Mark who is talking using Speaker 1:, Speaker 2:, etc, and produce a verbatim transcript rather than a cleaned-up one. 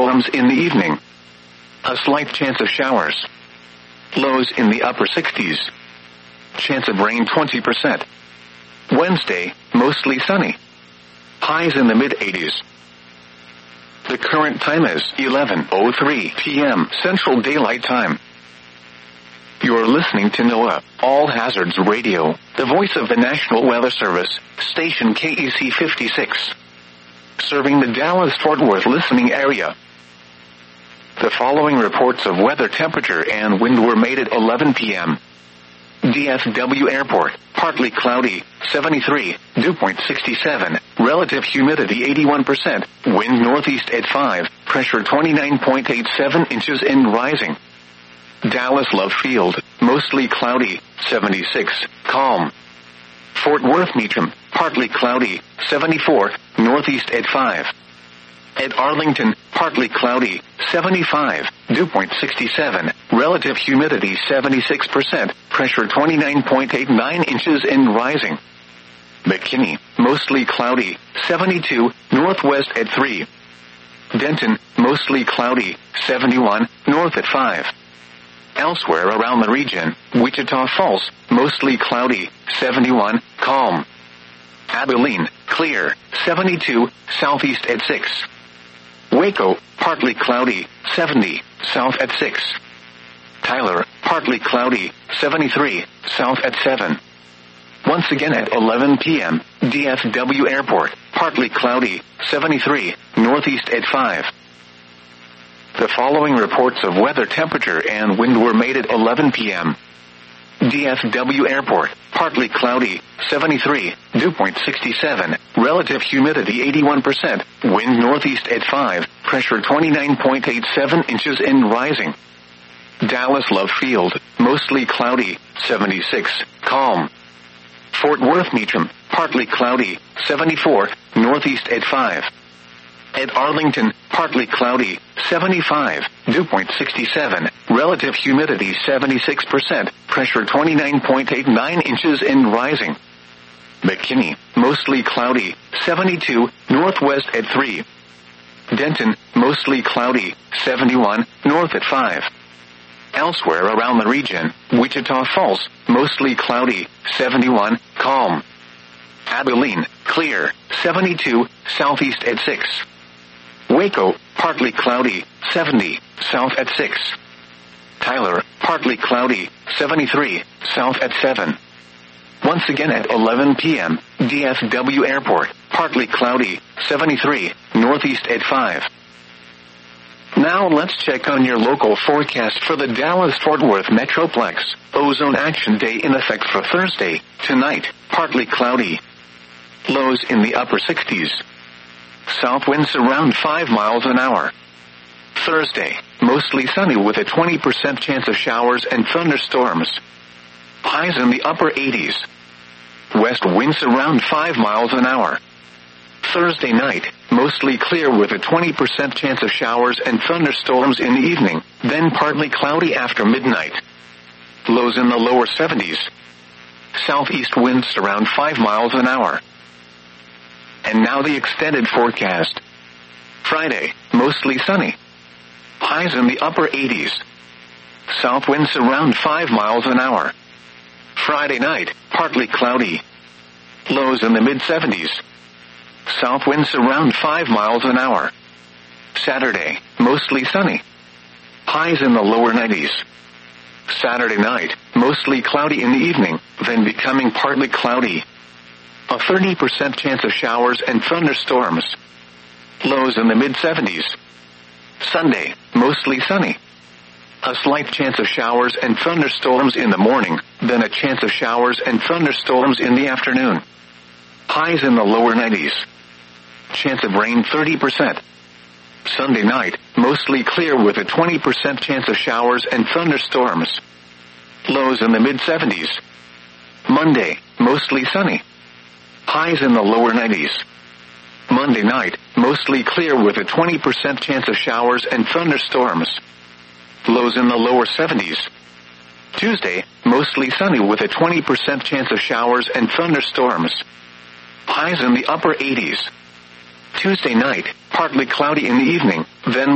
Speaker 1: thunderstorms in the evening. A slight chance of showers. Lows in the upper sixties. Chance of rain twenty percent. Wednesday, mostly sunny. Highs in the mid-eighties. The current time is eleven oh three p.m. Central Daylight Time. You're listening to NOAA, All Hazards Radio, the voice of the National Weather Service, station K E C fifty-six. Serving the Dallas-Fort Worth listening area. The following reports of weather temperature and wind were made at eleven p.m. D F W Airport, partly cloudy, seventy-three, dew point sixty-seven, relative humidity eighty-one percent, wind northeast at five, pressure twenty-nine point eight seven inches and rising. Dallas Love Field, mostly cloudy, seventy-six, calm. Fort Worth Meacham, partly cloudy, seventy-four, northeast at five. At Arlington, partly cloudy, seventy-five, dew point sixty-seven, relative humidity seventy-six percent, pressure twenty-nine point eight nine inches and rising. McKinney, mostly cloudy, seventy-two, northwest at three. Denton, mostly cloudy, seventy-one, north at five. Elsewhere around the region, Wichita Falls, mostly cloudy, seventy-one, calm. Abilene, clear, seventy-two, southeast at six. Waco, partly cloudy, seventy, south at six. Tyler, partly cloudy, seventy-three, south at seven. Once again at eleven p.m., D F W Airport, partly cloudy, seventy-three, northeast at five. The following reports of weather temperature and wind were made at eleven p.m. D F W Airport, partly cloudy, seventy-three, dew point sixty-seven, relative humidity eighty-one percent, wind northeast at five, pressure twenty-nine point eight seven inches and rising. Dallas Love Field, mostly cloudy, seventy-six, calm. Fort Worth Meacham, partly cloudy, seventy-four, northeast at five. At Arlington, partly cloudy, seventy-five, dew point sixty-seven, relative humidity seventy-six percent, pressure twenty-nine point eight nine inches and rising. McKinney, mostly cloudy, seventy-two, northwest at three. Denton, mostly cloudy, seventy-one, north at five. Elsewhere around the region, Wichita Falls, mostly cloudy, seventy-one, calm. Abilene, clear, seventy-two, southeast at six. Waco, partly cloudy, seventy, south at six. Tyler, partly cloudy, seventy-three, south at seven. Once again at eleven p.m., D F W Airport, partly cloudy, seventy-three, northeast at five. Now let's check on your local forecast for the Dallas-Fort Worth Metroplex. Ozone Action Day in effect for Thursday, tonight, partly cloudy. Lows in the upper sixties. South winds around five miles an hour. Thursday, mostly sunny with a twenty percent chance of showers and thunderstorms. Highs in the upper eighties. West winds around five miles an hour. Thursday night, mostly clear with a twenty percent chance of showers and thunderstorms in the evening, then partly cloudy after midnight. Lows in the lower seventies. Southeast winds around five miles an hour. And now the extended forecast. Friday, mostly sunny. Highs in the upper eighties. South winds around five miles an hour. Friday night, partly cloudy. Lows in the mid-seventies. South winds around five miles an hour. Saturday, mostly sunny. Highs in the lower nineties. Saturday night, mostly cloudy in the evening, then becoming partly cloudy. A thirty percent chance of showers and thunderstorms. Lows in the mid-seventies. Sunday, mostly sunny. A slight chance of showers and thunderstorms in the morning, then a chance of showers and thunderstorms in the afternoon. Highs in the lower nineties. Chance of rain thirty percent. Sunday night, mostly clear with a twenty percent chance of showers and thunderstorms. Lows in the mid-seventies. Monday, mostly sunny. Highs in the lower nineties. Monday night, mostly clear with a twenty percent chance of showers and thunderstorms. Lows in the lower seventies. Tuesday, mostly sunny with a twenty percent chance of showers and thunderstorms. Highs in the upper eighties. Tuesday night, partly cloudy in the evening, then